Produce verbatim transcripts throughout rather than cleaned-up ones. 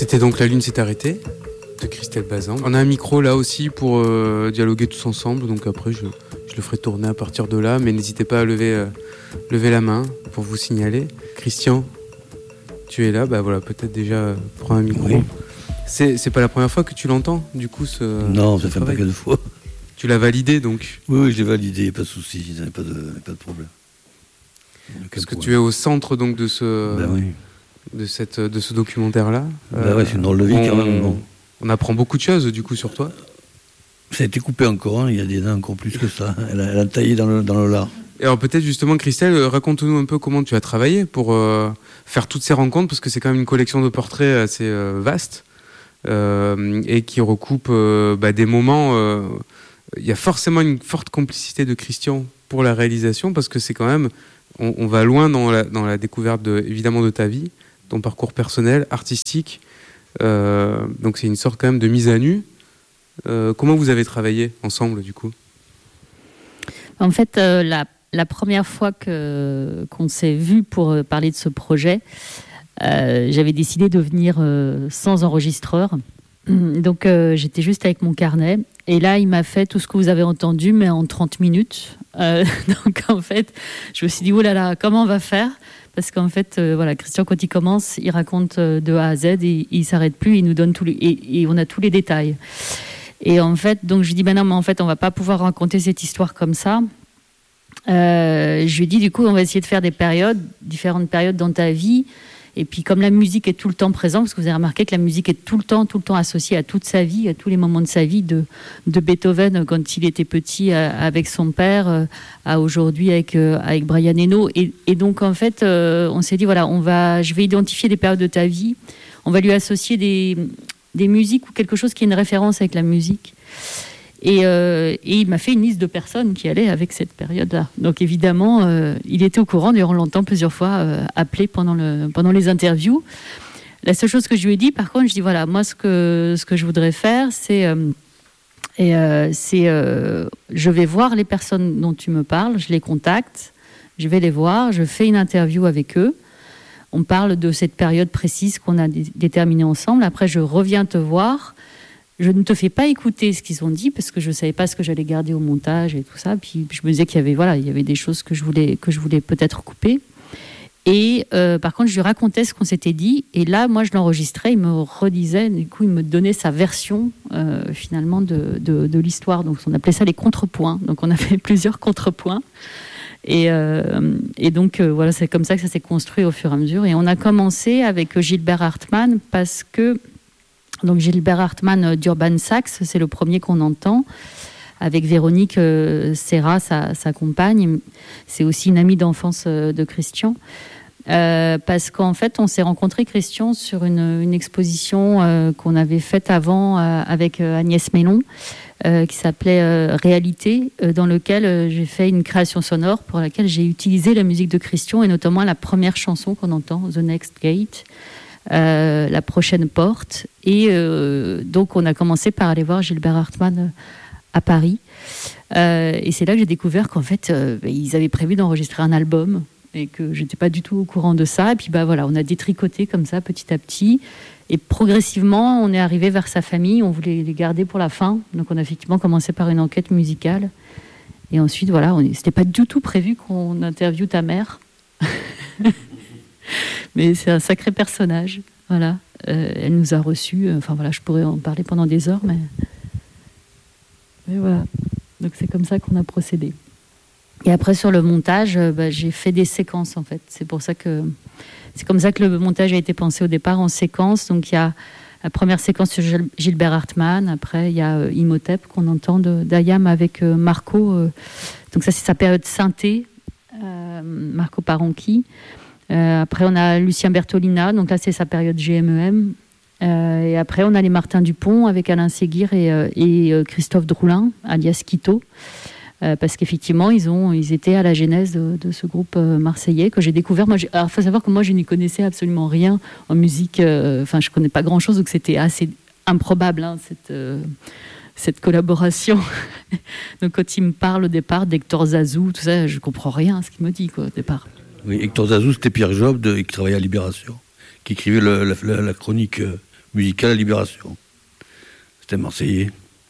C'était donc La Lune s'est arrêtée de Christelle Bazin. On a un micro là aussi pour euh, dialoguer tous ensemble, donc après je, je le ferai tourner à partir de là, mais n'hésitez pas à lever, euh, lever la main pour vous signaler. Christian, tu es là, bah voilà, peut-être déjà euh, prends un micro. Oui. C'est, c'est pas la première fois que tu l'entends, du coup ce Non, ce ça fait un travail. paquet de fois. Tu l'as validé donc. Oui, oui, je l'ai validé, pas de souci, pas de, pas de problème. Parce que tu es au centre donc de ce, ben oui. de cette, de ce documentaire-là. Ben euh, ouais, c'est une drôle de vie on, quand même. Bon. On apprend beaucoup de choses du coup sur toi. Ça a été coupé encore, hein. Il y a des dents encore plus que ça. Elle a, elle a taillé dans le, dans le lard. Et alors peut-être justement, Christelle, raconte-nous un peu comment tu as travaillé pour euh, faire toutes ces rencontres, parce que c'est quand même une collection de portraits assez euh, vaste euh, et qui recoupe euh, bah, des moments. Euh, il y a forcément une forte complicité de Christian pour la réalisation, parce que c'est quand même, on, on va loin dans la, dans la découverte de, évidemment de ta vie, ton parcours personnel, artistique. Euh, donc c'est une sorte quand même de mise à nu. Euh, comment vous avez travaillé ensemble du coup ? En fait, euh, la, la première fois que, qu'on s'est vu pour euh, parler de ce projet, euh, j'avais décidé de venir euh, sans enregistreur. Donc euh, j'étais juste avec mon carnet. Et là, il m'a fait tout ce que vous avez entendu, mais en trente minutes. Euh, donc en fait, je me suis dit, oh là là, comment on va faire ? Parce qu'en fait, euh, voilà, Christian, quand il commence, il raconte euh, de A à Z et, et il ne s'arrête plus, il nous donne tous les, et, et on a tous les détails. Et en fait, donc je lui dis, ben non, mais en fait, on ne va pas pouvoir raconter cette histoire comme ça. Euh, je lui dis, du coup, on va essayer de faire des périodes, différentes périodes dans ta vie. Et puis, comme la musique est tout le temps présente, parce que vous avez remarqué que la musique est tout le temps, tout le temps associée à toute sa vie, à tous les moments de sa vie, de, de Beethoven quand il était petit à, avec son père, à aujourd'hui avec, avec Brian Eno. Et, et donc, en fait, euh, on s'est dit, voilà, on va, je vais identifier des périodes de ta vie. On va lui associer des, des musiques ou quelque chose qui est une référence avec la musique. Et, euh, et il m'a fait une liste de personnes qui allaient avec cette période-là. Donc évidemment, euh, il était au courant, d'ailleurs on l'entend plusieurs fois euh, appeler pendant, le, pendant les interviews. La seule chose que je lui ai dit, par contre, je dis voilà, moi ce que, ce que je voudrais faire, c'est, euh, et, euh, c'est euh, je vais voir les personnes dont tu me parles, je les contacte, je vais les voir, je fais une interview avec eux. On parle de cette période précise qu'on a dé- déterminée ensemble. Après, je reviens te voir. Je ne te fais pas écouter ce qu'ils ont dit parce que je ne savais pas ce que j'allais garder au montage et tout ça. Puis je me disais qu'il y avait, voilà, il y avait des choses que je voulais, que je voulais peut-être couper. Et euh, par contre, je lui racontais ce qu'on s'était dit. Et là, moi, je l'enregistrais. Il me redisait, du coup, il me donnait sa version euh, finalement de, de, de l'histoire. Donc, on appelait ça les contrepoints. Donc, on a fait plusieurs contrepoints. Et, euh, et donc, euh, voilà, c'est comme ça que ça s'est construit au fur et à mesure. Et on a commencé avec Gilbert Hartmann parce que Donc Gilbert Hartmann d'Urban Sax, c'est le premier qu'on entend, avec Véronique euh, Serra, sa, sa compagne. C'est aussi une amie d'enfance euh, de Christian. Euh, parce qu'en fait, on s'est rencontrés, Christian, sur une, une exposition euh, qu'on avait faite avant euh, avec euh, Agnès Mélon, euh, qui s'appelait euh, Réalité, euh, dans lequel euh, j'ai fait une création sonore pour laquelle j'ai utilisé la musique de Christian, et notamment la première chanson qu'on entend, The Next Gate. Euh, la prochaine porte. Et euh, donc, on a commencé par aller voir Gilbert Hartmann à Paris. Euh, et c'est là que j'ai découvert qu'en fait, euh, ils avaient prévu d'enregistrer un album et que je n'étais pas du tout au courant de ça. Et puis, bah, voilà, on a détricoté comme ça, petit à petit. Et progressivement, on est arrivé vers sa famille. On voulait les garder pour la fin. Donc, on a effectivement commencé par une enquête musicale. Et ensuite, voilà, on, c'était pas du tout prévu qu'on interviewe ta mère. Mais c'est un sacré personnage, voilà. Euh, elle nous a reçus. Enfin voilà, je pourrais en parler pendant des heures, mais mais voilà. Donc c'est comme ça qu'on a procédé. Et après sur le montage, euh, bah, j'ai fait des séquences en fait. C'est pour ça que c'est comme ça que le montage a été pensé au départ en séquence. Donc il y a la première séquence sur Gilbert Hartmann. Après il y a euh, Imhotep qu'on entend de d'Ayam avec euh, Marco. Euh, donc ça c'est sa période synthé, euh, Marco Paronchi. Euh, après, on a Lucien Bertolina, donc là, c'est sa période G M E M. Euh, et après, on a les Martin Dupont avec Alain Séguir et, euh, et euh, Christophe Droulin, alias Quito. Euh, parce qu'effectivement, ils, ont, ils étaient à la genèse de, de ce groupe euh, marseillais que j'ai découvert. Moi, j'ai, alors, il faut savoir que moi, je n'y connaissais absolument rien en musique. Euh, enfin, je ne connais pas grand-chose, donc c'était assez improbable, hein, cette... Euh, cette collaboration. Donc quand il me parle au départ d'Hector Zazou, tout ça, je comprends rien à ce qu'il me dit quoi, au départ. Oui, Hector Zazou, c'était Pierre Job de, qui travaillait à Libération, qui écrivait le, la, la, la chronique euh, musicale à Libération. C'était Marseillais.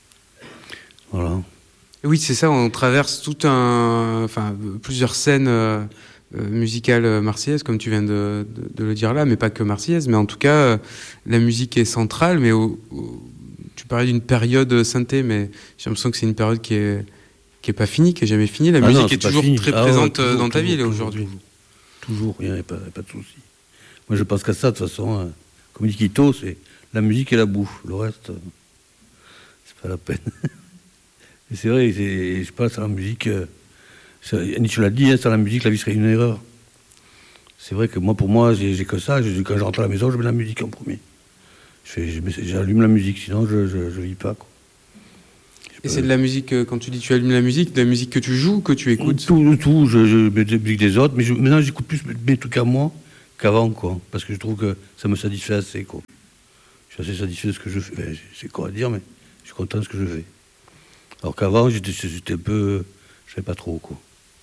Voilà. Oui, c'est ça, on traverse tout un, enfin, plusieurs scènes euh, euh, musicales marseillaises, comme tu viens de, de, de le dire là, mais pas que marseillaises, mais en tout cas, euh, la musique est centrale, mais au, au, tu parlais d'une période synthé, mais j'ai l'impression que c'est une période qui est, qui est pas finie, qui est jamais finie. La ah musique non, est toujours fini. très ah présente ouais, toujours, dans ta toujours, ville toujours, aujourd'hui. Toujours, il n'y a pas, pas de souci. Moi, je pense qu'à ça, de toute façon, hein, comme dit Quito, c'est la musique et la bouffe. Le reste, euh, c'est pas la peine. Et c'est vrai, c'est, je pense à la musique. Euh, Nietzsche l'a dit, hein, sans la musique, la vie serait une erreur. C'est vrai que moi, pour moi, j'ai, j'ai que ça. Je, quand je rentre à la maison, je mets la musique en premier. Je fais, je mets, j'allume la musique, sinon je ne vis pas. Quoi. Et c'est de la musique, quand tu dis tu allumes la musique, de la musique que tu joues ou que tu écoutes? Tout, tout. Je, je mets des musiques des autres, mais je, maintenant j'écoute plus mes trucs à moi qu'avant, quoi. Parce que je trouve que ça me satisfait assez, quoi. Je suis assez satisfait de ce que je fais. Ben, c'est quoi à dire, mais je suis content de ce que je fais. Alors qu'avant, j'étais, j'étais un peu... Je ne savais pas trop, quoi.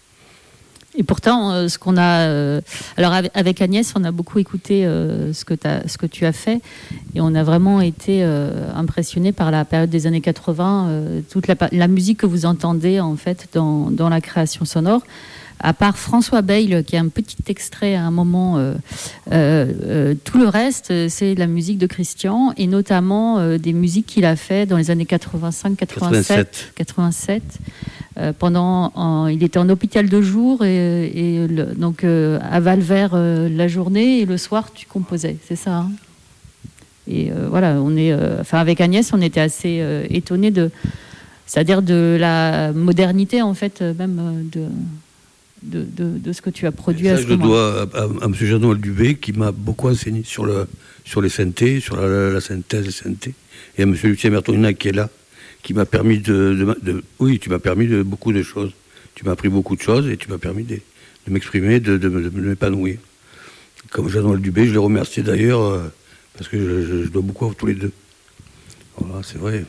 Et pourtant, euh, ce qu'on a... Euh, alors, avec Agnès, on a beaucoup écouté euh, ce, que ce que tu as fait. Et on a vraiment été euh, impressionnés par la période des années quatre-vingts. Euh, toute la, la musique que vous entendez, en fait, dans, dans la création sonore. À part François Bayle, qui a un petit extrait à un moment, euh, euh, euh, tout le reste, c'est de la musique de Christian, et notamment euh, des musiques qu'il a fait dans les années quatre-vingt-cinq quatre-vingt-sept. quatre-vingt-sept. Euh, pendant, en, il était en hôpital de jour, et, et le, donc euh, à Valvert euh, la journée, et le soir tu composais, c'est ça, hein. Et euh, voilà, on est, euh, enfin avec Agnès, on était assez euh, étonnés de, c'est-à-dire de la modernité en fait, même euh, de De, de, de ce que tu as produit ça, à ce je moment. Je dois à, à, à M. Jean-Noël Dubé qui m'a beaucoup enseigné sur, le, sur les synthés, sur la, la, la synthèse des synthés, et à M. Lucien Bertonina qui est là, qui m'a permis de, de, de... Oui, tu m'as permis de beaucoup de choses. Tu m'as appris beaucoup de choses et tu m'as permis de, de m'exprimer, de, de, de, de m'épanouir. Comme Jean-Noël Dubé, je l'ai remercié d'ailleurs, euh, parce que je, je, je dois beaucoup à tous les deux. Voilà, c'est vrai.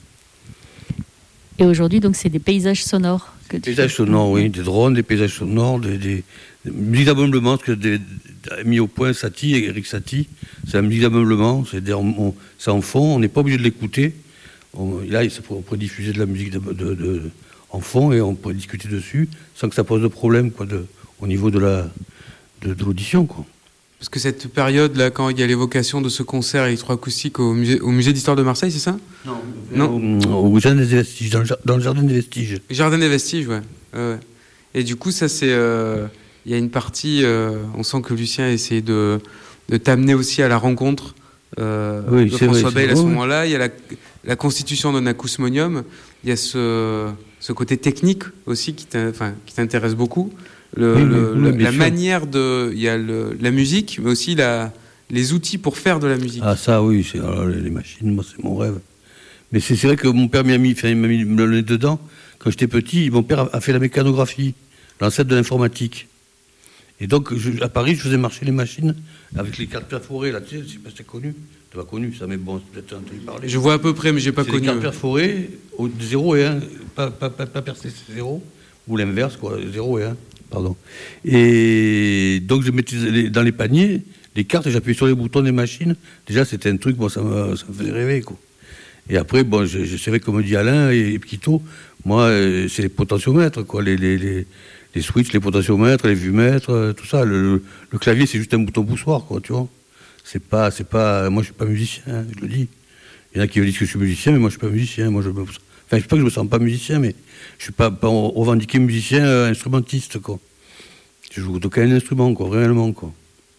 Et aujourd'hui, donc, c'est des paysages sonores. Des paysages sonores, oui, des drones, des paysages sonores, des, des, des musiques d'ameublement, ce que des, a mis au point Satie, Eric Satie, c'est la musique d'ameublement, c'est-à-dire on, on, c'est en fond, on n'est pas obligé de l'écouter. On, là, on pourrait diffuser de la musique de, de, de, en fond et on pourrait discuter dessus sans que ça pose de problème, quoi, de, au niveau de, la, de, de l'audition, quoi. Parce que cette période-là, quand il y a l'évocation de ce concert électroacoustique au musée, au musée d'histoire de Marseille, c'est ça? Non. Non. Au, au jardin des vestiges, dans le, dans le jardin des vestiges. Le jardin des vestiges, ouais. ouais. Et du coup, ça, c'est... Il euh, y a une partie... Euh, on sent que Lucien a essayé de, de t'amener aussi à la rencontre euh, oui, de François Bayle à ce vrai. moment-là. Il y a la, la constitution d'un acousmonium. Il y a ce, ce côté technique aussi qui t'intéresse beaucoup. Le, oui, le, oui, le, oui, la sûr. manière de... Il y a le, la musique, mais aussi la, les outils pour faire de la musique. Ah ça, oui. C'est, alors, les machines, moi, c'est mon rêve. Mais c'est, c'est vrai que mon père m'a mis, enfin, il m'a mis le nez dedans. Quand j'étais petit, mon père a, a fait la mécanographie, l'ancêtre de l'informatique. Et donc, je, à Paris, je faisais marcher les machines avec les cartes perforées, là, tu sais, je sais pas si c'est connu. Tu pas connu ça, mais bon, peut-être entendu parler. Je vois à peu près, mais j'ai pas c'est connu. Les cartes perforées, au zéro et un, pas, pas, pas, pas percé, c'est zéro, ou l'inverse, quoi, zéro et un, pardon. Et donc, je mettais les, dans les paniers les cartes et j'appuyais sur les boutons des machines. Déjà, c'était un truc, bon, ça me, ça me faisait rêver, quoi. Et après, bon, je, je savais, comme dit Alain et, et Pquito, moi, euh, c'est les potentiomètres, quoi, les, les, les, les switches, les potentiomètres, les vumètres, euh, tout ça. Le, le, le clavier, c'est juste un bouton poussoir, quoi, tu vois. C'est pas, c'est pas, moi, je suis pas musicien, hein, je le dis. Il y en a qui disent que je suis musicien, mais moi, je suis pas musicien. Moi, je me, enfin, je sais pas que je me sens pas musicien, mais je suis pas, pas revendiqué musicien, euh, instrumentiste, quoi. Je joue d'aucun instrument, quoi, réellement, quoi.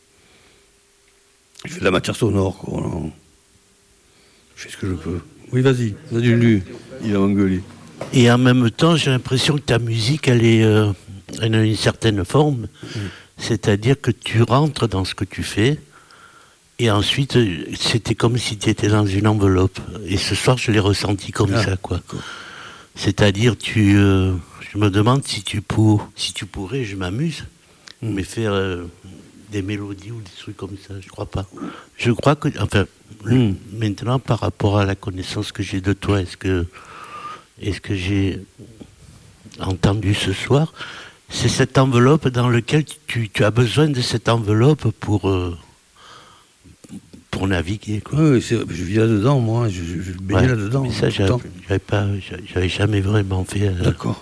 Je fais de la matière sonore, quoi. Voilà. Je fais ce que je peux. Oui, vas-y, vas-y, lui. Il va m'engueuler. Et en même temps, j'ai l'impression que ta musique, elle, est, euh, elle a une certaine forme. Mmh. C'est-à-dire que tu rentres dans ce que tu fais, et ensuite, c'était comme si tu étais dans une enveloppe. Et ce soir, je l'ai ressenti comme ah, ça, quoi. Cool. C'est-à-dire, tu, euh, je me demande si tu, pour, si tu pourrais, je m'amuse, mmh. mais faire euh, des mélodies ou des trucs comme ça, je crois pas. Je crois que, enfin, mmh. maintenant, par rapport à la connaissance que j'ai de toi, est-ce que, est-ce que j'ai entendu ce soir, c'est cette enveloppe dans laquelle tu, tu as besoin de cette enveloppe pour, euh, pour naviguer, quoi. Oui, c'est, je vis là-dedans, moi, je, je, je baignais Ouais, là-dedans. mais ça, j'avais, j'avais pas, j'avais jamais vraiment fait. Euh, D'accord.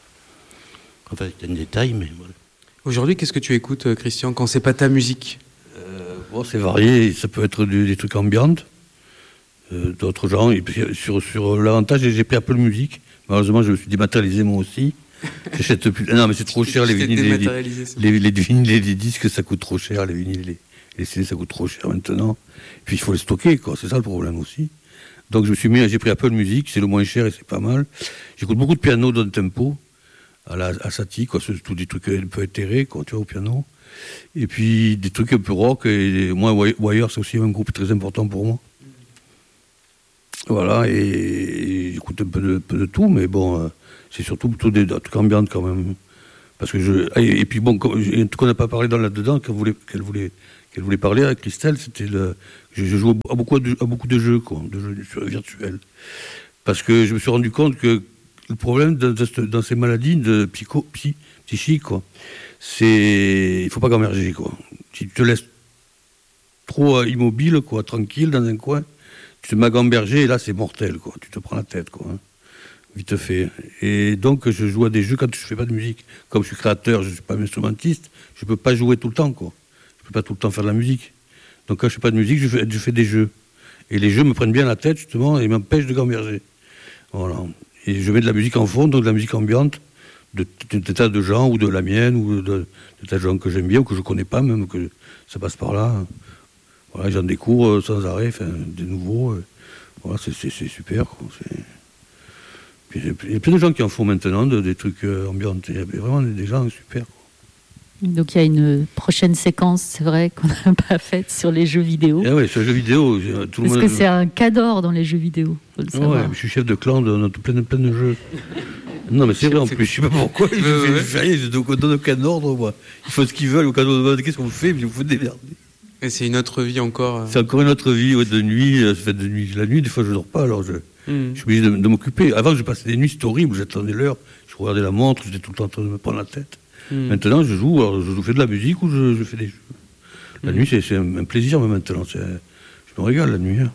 Enfin, c'est un détail, mais voilà. Aujourd'hui, qu'est-ce que tu écoutes, Christian, quand c'est pas ta musique? euh, bon, c'est varié, ça peut être du, des trucs ambiantes, euh, d'autres genres. Et puis, sur, sur l'avantage, j'ai pris Apple Music. Malheureusement, je me suis dématérialisé moi aussi. J'achète plus. Non, mais c'est trop cher, les vinyles, les, les, les, vinyles, les, les disques, ça coûte trop cher, les vinyles, les, les C D, ça coûte trop cher maintenant. Puis il faut les stocker, quoi. C'est ça le problème aussi. Donc je me suis mis, j'ai pris Apple Music, c'est le moins cher et c'est pas mal. J'écoute beaucoup de piano down tempo, à la à Satie, quoi. C'est tous des trucs un peu éthérés, quoi, tu vois, au piano. Et puis des trucs un peu rock. Et moi, Wire, c'est aussi un groupe très important pour moi. Voilà, et, et j'écoute un peu de, peu de tout, mais bon. Euh, c'est surtout plutôt des, des trucs ambiantes quand même. Parce que je, et, et puis bon, comme, un truc qu'on n'a pas parlé dans là-dedans, qu'elle voulait, qu'elle voulait, qu'elle voulait parler avec Christelle, c'était le. Je, je joue à beaucoup, de, à beaucoup de jeux, quoi, de jeux virtuels. Parce que je me suis rendu compte que le problème dans, dans ces maladies de psycho, psy, psychiques, quoi, c'est. Il faut pas gamberger, quoi. Si tu te laisses trop immobile, quoi, tranquille dans un coin, tu te mets à gamberger et là c'est mortel, quoi. Tu te prends la tête, quoi. Hein. Vite fait. Et donc, je joue à des jeux quand je fais pas de musique. Comme je suis créateur, je suis pas instrumentiste, je peux pas jouer tout le temps, quoi. Je peux pas tout le temps faire de la musique. Donc, quand je fais pas de musique, je fais, je fais des jeux. Et les jeux me prennent bien la tête, justement, et m'empêchent de gamberger. Voilà. Et je mets de la musique en fond, donc de la musique ambiante, de, de, de tas de gens, ou de la mienne, ou de, de, de tas de gens que j'aime bien, ou que je connais pas, même, que ça passe par là. Voilà, j'en découvre sans arrêt, enfin, des nouveaux. Voilà, c'est, c'est, c'est super, quoi. C'est... Puis, il y a plein de gens qui en font maintenant, de, des trucs euh, ambiants. Il y a vraiment des gens super, quoi. Donc il y a une prochaine séquence, c'est vrai, qu'on n'a pas faite sur les jeux vidéo. Ah oui, sur les jeux vidéo. Tout Parce le monde... que c'est un cadre dans les jeux vidéo, faut le savoir. Ouais, je suis chef de clan, de, de, plein, de, plein de jeux. Non, mais c'est vrai, en plus, je sais pas pourquoi, je ne fais rien, je ne donne aucun ordre, moi. Ils font ce qu'ils veulent, au cas où qu'est-ce qu'on fait, mais vous faites démerder. Et c'est une autre vie encore. Euh... C'est encore une autre vie, ouais, de nuit, ça fait de nuit. La nuit, des fois, je ne dors pas, alors je, mmh. je suis obligé de, de m'occuper. Avant, je passais des nuits, c'était horrible, j'attendais l'heure, je regardais la montre, j'étais tout le temps en train de me prendre la tête. Mmh. Maintenant, je joue, alors je fais de la musique ou je, je fais des jeux. La mmh. nuit, c'est, c'est un, un plaisir, mais maintenant, c'est, je me régale la nuit. Hein.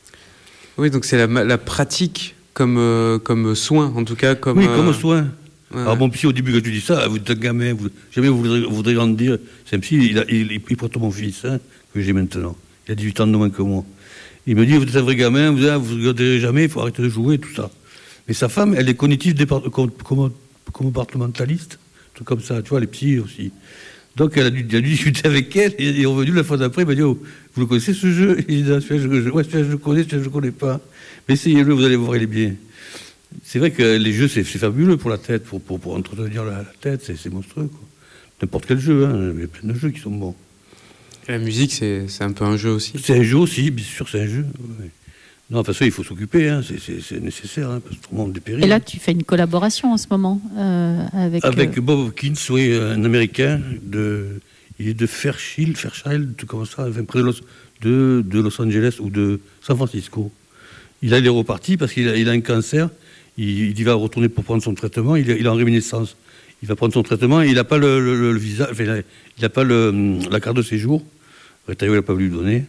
Oui, donc c'est la, la pratique comme, euh, comme soin, en tout cas. Comme, oui, euh... comme soin. Ouais. Alors bon, psy, au début, quand tu dis ça, vous êtes un gamin, vous, jamais vous voudrez, vous voudrez grandir. C'est un psy, il, a, il, il, il porte mon fils, hein, que j'ai maintenant. Il a dix-huit ans de moins que moi. Il me dit, vous êtes un vrai gamin, vous ne vous regarderez jamais, il faut arrêter de jouer, tout ça. Mais sa femme, elle est cognitive départ- com- com- comportementaliste, tout comme ça, tu vois, les psys aussi. Donc elle a dû, elle a dû discuter avec elle, et elle est revenue la fois d'après, elle m'a dit, oh, vous le connaissez ce jeu? Il dit, celui-là, je, je, ouais, celui-là, je le connais, celui-là, je ne le connais pas. Mais essayez-le, vous allez voir, il est bien. C'est vrai que les jeux, c'est, c'est fabuleux pour la tête, pour, pour, pour entretenir la, la tête, c'est, c'est monstrueux, quoi. N'importe quel jeu, hein, il y a plein de jeux qui sont bons. Et la musique, c'est, c'est un peu un jeu aussi. C'est un jeu aussi, bien sûr, c'est un jeu. Oui. Non, de toute façon, il faut s'occuper, hein, c'est, c'est, c'est nécessaire, hein, parce que tout le monde dépérit. Et là, tu fais une collaboration en ce moment euh, avec... Avec euh... Bob Hopkins, oui, un Américain, de, il est de Fairchild, Fairchild, tout comme ça, enfin, près de Los, de, de Los Angeles ou de San Francisco. Il a, il est reparti parce qu'il a, il a un cancer, il, il va retourner pour prendre son traitement, il est, il est en réminiscence. Il va prendre son traitement et il n'a pas le, le, le, le visa, enfin, il n'a pas le, la carte de séjour. Retailleau, il n'a pas voulu lui donner.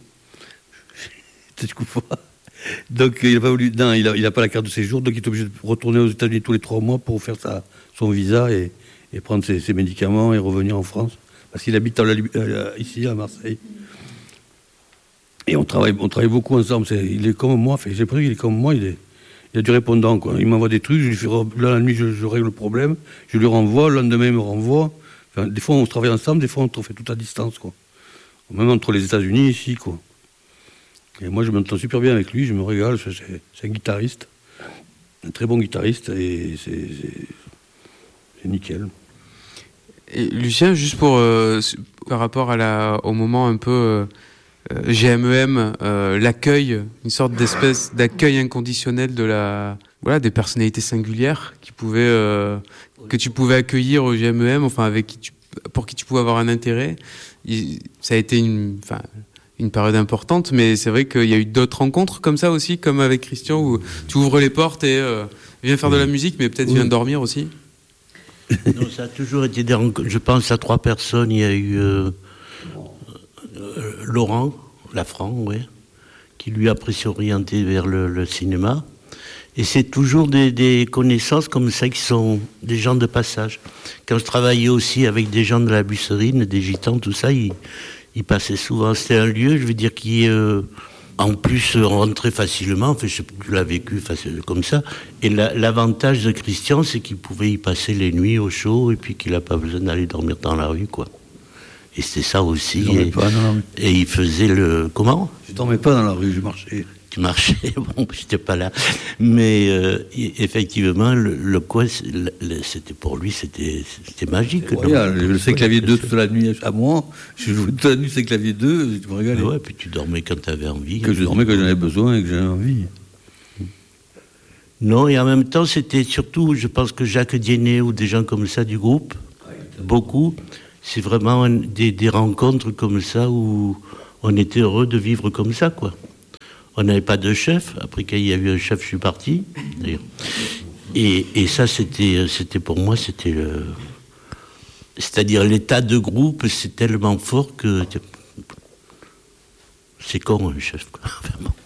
Tu comprends pas. Donc, il n'a pas voulu. Non, il n'a il a pas la carte de séjour, donc il est obligé de retourner aux États-Unis tous les trois mois pour faire sa, son visa et, et prendre ses, ses médicaments et revenir en France. Parce qu'il habite à la, à, ici, à Marseille. Et on travaille, on travaille beaucoup ensemble. C'est, il est comme moi, enfin, j'ai l'impression qu'il est comme moi, il, est, il a du répondant, quoi. Il m'envoie des trucs, je lui fais, là, la nuit, je, je règle le problème, je lui renvoie, le lendemain, il me renvoie. Enfin, des fois, on travaille ensemble, des fois, on fait tout à distance, quoi. Même entre les États-Unis et ici, quoi. Et moi, je m'entends super bien avec lui, je me régale. C'est, c'est un guitariste, un très bon guitariste, et c'est, c'est, c'est nickel. Et Lucien, juste pour euh, par rapport à la, au moment un peu euh, G M E M, euh, l'accueil, une sorte d'espèce d'accueil inconditionnel de la, voilà, des personnalités singulières qui pouvaient, euh, que tu pouvais accueillir au G M E M, enfin avec qui tu, pour qui tu pouvais avoir un intérêt. Il, ça a été une, enfin, une période importante, mais c'est vrai qu'il y a eu d'autres rencontres comme ça aussi, comme avec Christian, où tu ouvres les portes et euh, viens faire de la musique, mais peut-être oui. viens dormir aussi. Non, ça a toujours été des rencontres. Je pense à trois personnes. Il y a eu euh, euh, Laurent Lafranc, oui. qui lui a presque orienté vers le, le cinéma. Et c'est toujours des, des connaissances comme ça qui sont des gens de passage. Quand je travaillais aussi avec des gens de la Busserine, des gitans, tout ça, ils, ils passaient souvent. C'était un lieu, je veux dire, qui... Euh, en plus, rentrait facilement, enfin, je l'ai vécu comme ça. Et la, l'avantage de Christian, c'est qu'il pouvait y passer les nuits au chaud et puis qu'il n'a pas besoin d'aller dormir dans la rue, quoi. Et c'était ça aussi. Et, pas dans la rue. Et il faisait le... Comment ? Je ne dormais pas dans la rue, je marchais. Tu marchais, bon, j'étais pas là. Mais euh, effectivement, le, le coin, c'était pour lui, c'était, c'était magique. C'est royal. Je sais clavier deux toute la nuit à moi. Je jouais toute la nuit c'est clavier deux, tu me régalais. Ouais, puis tu dormais quand tu avais envie. Que je dormais quand j'en avais besoin et que j'avais envie. Non, et en même temps, c'était surtout, je pense que Jacques Diennet ou des gens comme ça du groupe, beaucoup, c'est vraiment des, des rencontres comme ça où on était heureux de vivre comme ça, quoi. On n'avait pas de chef. Après qu'il y a eu un chef, je suis parti, d'ailleurs. Et, et ça, c'était, c'était pour moi, c'était le... C'est-à-dire l'état de groupe, c'est tellement fort que... C'est con, un chef, quoi, vraiment.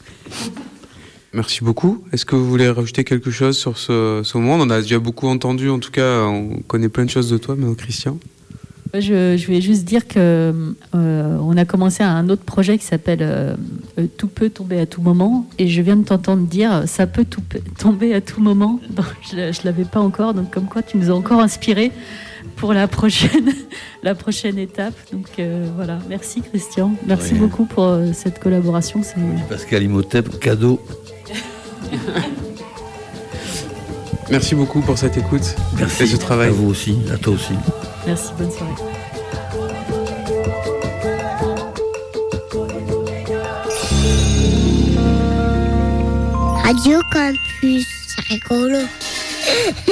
Merci beaucoup. Est-ce que vous voulez rajouter quelque chose sur ce, ce moment ? On a déjà beaucoup entendu, en tout cas, on connaît plein de choses de toi, mais Christian ? Je, je vais juste dire que euh, on a commencé un autre projet qui s'appelle euh, Tout peut tomber à tout moment, et je viens de t'entendre dire ça peut tout tomber à tout moment. Donc, je ne l'avais pas encore, donc comme quoi tu nous as encore inspiré pour la prochaine, la prochaine étape. Donc euh, voilà, merci Christian, merci Rien. beaucoup pour euh, cette collaboration. C'est... Pascal Imhotep, cadeau. Merci beaucoup pour cette écoute. Merci et ce travail. À vous aussi, à toi aussi. Merci, bonne soirée. Radio Campus, c'est rigolo.